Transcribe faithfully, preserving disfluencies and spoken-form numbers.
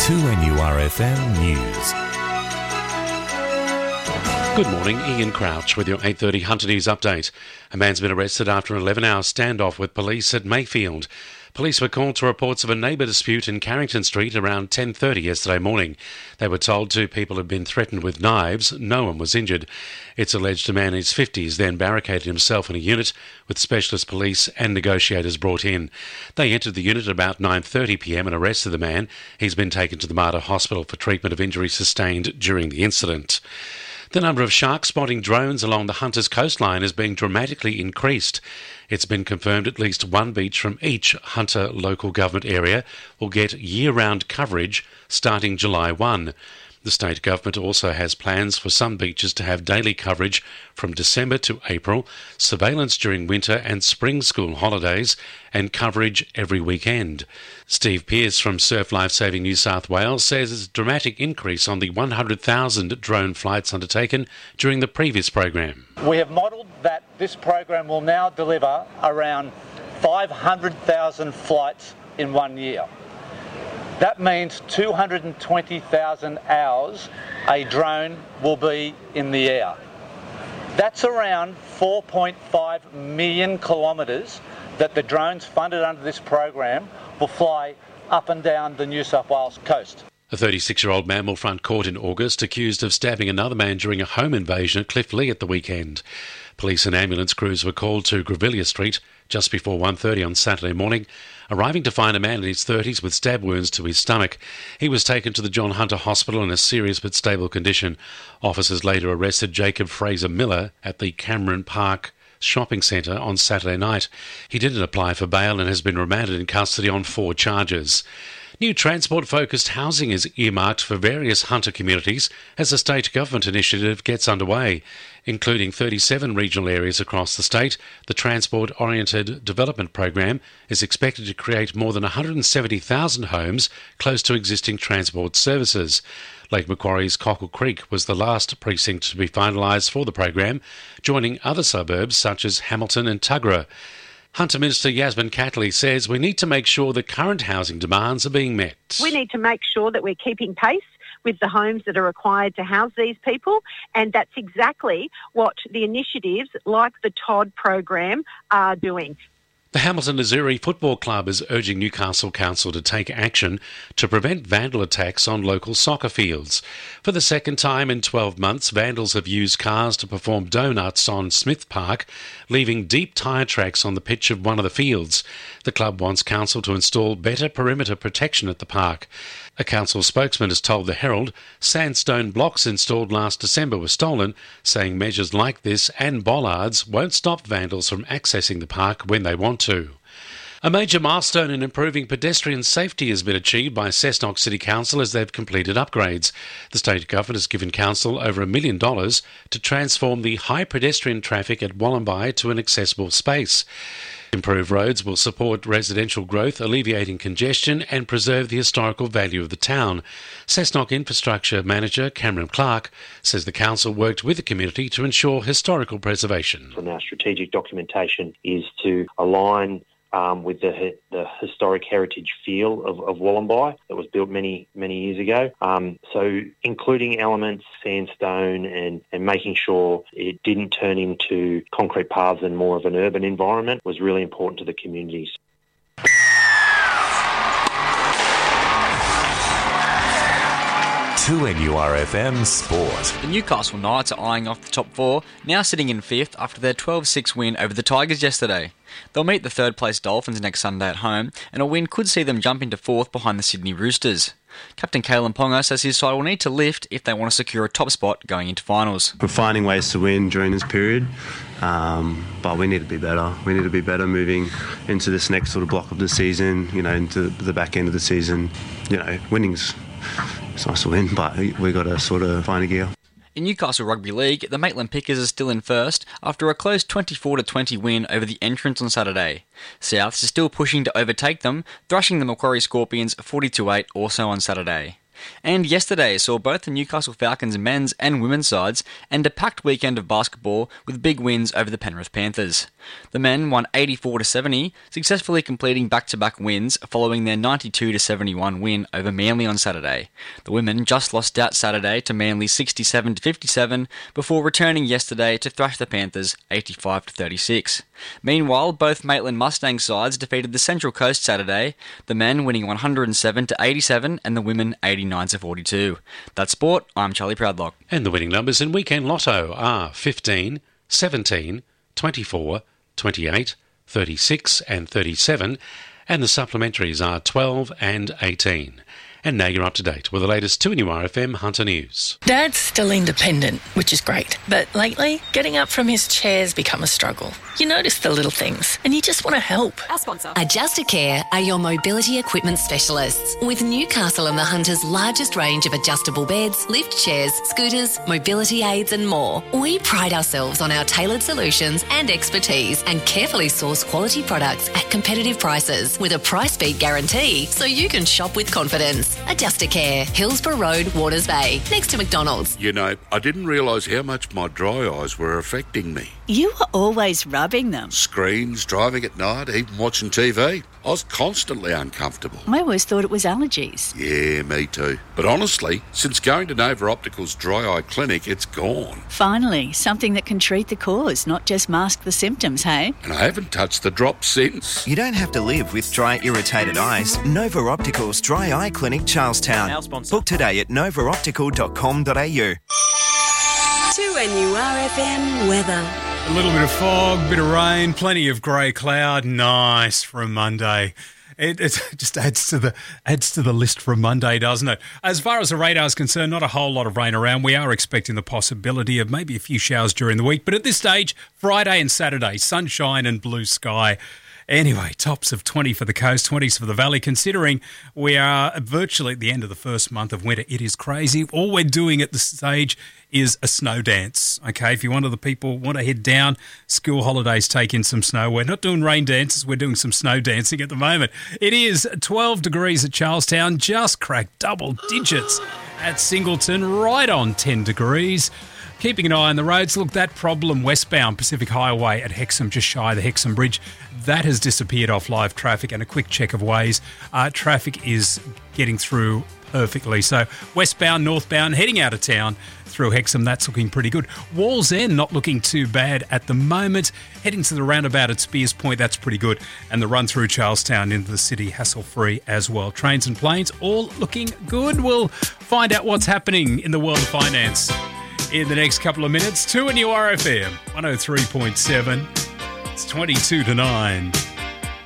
two N U R F M News. Good morning, Ian Crouch with your eight thirty Hunter News update. A man's been arrested after an eleven-hour standoff with police at Mayfield. Police were called to reports of a neighbour dispute in Carrington Street around ten thirty yesterday morning. They were told two people had been threatened with knives. No one was injured. It's alleged a man in his fifties then barricaded himself in a unit with specialist police and negotiators brought in. They entered the unit at about nine thirty p m and arrested the man. He's been taken to the Mater Hospital for treatment of injuries sustained during the incident. The number of shark spotting drones along the Hunter's coastline is being dramatically increased. It's been confirmed at least one beach from each Hunter local government area will get year-round coverage starting July first. The state government also has plans for some beaches to have daily coverage from December to April, surveillance during winter and spring school holidays, and coverage every weekend. Steve Pearce from Surf Life Saving New South Wales says it's a dramatic increase on the one hundred thousand drone flights undertaken during the previous program. We have modelled that this program will now deliver around five hundred thousand flights in one year. That means two hundred twenty thousand hours a drone will be in the air. That's around four point five million kilometres that the drones funded under this program will fly up and down the New South Wales coast. A thirty-six-year-old man will front court in August accused of stabbing another man during a home invasion at Cliff Lee at the weekend. Police and ambulance crews were called to Grevillea Street just before one thirty on Saturday morning, arriving to find a man in his thirties with stab wounds to his stomach. He was taken to the John Hunter Hospital in a serious but stable condition. Officers later arrested Jacob Fraser Miller at the Cameron Park shopping centre on Saturday night. He didn't apply for bail and has been remanded in custody on four charges. New transport-focused housing is earmarked for various Hunter communities as the state government initiative gets underway. Including thirty-seven regional areas across the state, the Transport-Oriented Development Program is expected to create more than one hundred seventy thousand homes close to existing transport services. Lake Macquarie's Cockle Creek was the last precinct to be finalised for the program, joining other suburbs such as Hamilton and Tuggerah. Hunter Minister Yasmin Catley says we need to make sure the current housing demands are being met. We need to make sure that we're keeping pace with the homes that are required to house these people, and that's exactly what the initiatives like the Todd program are doing. The Hamilton Azuri Football Club is urging Newcastle Council to take action to prevent vandal attacks on local soccer fields. For the second time in twelve months, vandals have used cars to perform donuts on Smith Park, leaving deep tyre tracks on the pitch of one of the fields. The club wants council to install better perimeter protection at the park. A council spokesman has told the Herald sandstone blocks installed last December were stolen, saying measures like this and bollards won't stop vandals from accessing the park when they want to. A major milestone in improving pedestrian safety has been achieved by Cessnock City Council as they've completed upgrades. The state government has given council over a million dollars to transform the high pedestrian traffic at Wollombi to an accessible space. Improved roads will support residential growth, alleviating congestion and preserve the historical value of the town. Cessnock Infrastructure Manager Cameron Clark says the council worked with the community to ensure historical preservation. And our strategic documentation is to align Um, with the the historic heritage feel of, of Wollombi that was built many, many years ago. Um, so including elements, sandstone, and, and making sure it didn't turn into concrete paths and more of an urban environment was really important to the communities. two N U R F M Sport. The Newcastle Knights are eyeing off the top four, now sitting in fifth after their twelve six win over the Tigers yesterday. They'll meet the third-place Dolphins next Sunday at home, and a win could see them jump into fourth behind the Sydney Roosters. Captain Kalen Ponga says his side will need to lift if they want to secure a top spot going into finals. We're finding ways to win during this period, um, but we need to be better. We need to be better moving into this next sort of block of the season, you know, into the back end of the season. You know, winning's it's nice to win, but we've got to sort of find a gear. In Newcastle Rugby League, the Maitland Pickers are still in first after a close twenty-four to twenty win over the Entrants on Saturday. Souths are still pushing to overtake them, thrashing the Macquarie Scorpions forty to eight also on Saturday. And yesterday saw both the Newcastle Falcons men's and women's sides end a packed weekend of basketball with big wins over the Penrith Panthers. The men won eighty-four to seventy, successfully completing back-to-back wins following their ninety-two to seventy-one win over Manly on Saturday. The women just lost out Saturday to Manly sixty-seven to fifty-seven before returning yesterday to thrash the Panthers eighty-five to thirty-six. Meanwhile, both Maitland Mustang sides defeated the Central Coast Saturday, the men winning one hundred seven to eighty-seven and the women eighty-nine to forty-two. That's sport. I'm Charlie Proudlock. And the winning numbers in Weekend Lotto are fifteen, seventeen, twenty-four, twenty-eight, thirty-six and thirty-seven, and the supplementaries are twelve and eighteen. And now you're up to date with the latest two New R F M Hunter News. Dad's still independent, which is great. But lately, getting up from his chair's become a struggle. You notice the little things, and you just want to help. Our sponsor. Adjustacare are your mobility equipment specialists. With Newcastle and the Hunter's largest range of adjustable beds, lift chairs, scooters, mobility aids and more. We pride ourselves on our tailored solutions and expertise and carefully source quality products at competitive prices with a price beat guarantee so you can shop with confidence. Adjustacare, Hillsborough Road, Waters Bay, next to McDonald's. You know, I didn't realise how much my dry eyes were affecting me. You were always rubbing them. Screens, driving at night, even watching T V. I was constantly uncomfortable. I always thought it was allergies. Yeah, me too. But honestly, since going to Nova Optical's Dry Eye Clinic, it's gone. Finally, something that can treat the cause, not just mask the symptoms, hey? And I haven't touched the drops since. You don't have to live with dry, irritated eyes. Nova Optical's Dry Eye Clinic, Charlestown. Our sponsor. Book today at nova optical dot com dot a u. two N U R F M weather. A little bit of fog, bit of rain, plenty of grey cloud. Nice for a Monday. It, it just adds to the adds to the list for a Monday, doesn't it? As far as the radar is concerned, not a whole lot of rain around. We are expecting the possibility of maybe a few showers during the week. But at this stage, Friday and Saturday, sunshine and blue sky. Anyway, tops of twenty for the coast, twenties for the valley. Considering we are virtually at the end of the first month of winter, it is crazy. All we're doing at this stage is a snow dance, okay? If you one of the people want to head down, school holidays, take in some snow. We're not doing rain dances, we're doing some snow dancing at the moment. It is twelve degrees at Charlestown, just cracked double digits at Singleton, right on ten degrees. Keeping an eye on the roads. Look, that problem westbound Pacific Highway at Hexham, just shy of the Hexham Bridge, that has disappeared off live traffic, and a quick check of ways. Uh, traffic is getting through perfectly. So westbound, northbound, heading out of town through Hexham, that's looking pretty good. Walls End not looking too bad at the moment. Heading to the roundabout at Spears Point, that's pretty good. And the run through Charlestown into the city, hassle-free as well. Trains and planes all looking good. We'll find out what's happening in the world of finance in the next couple of minutes. two N U R F M, one oh three point seven. It's twenty-two to nine.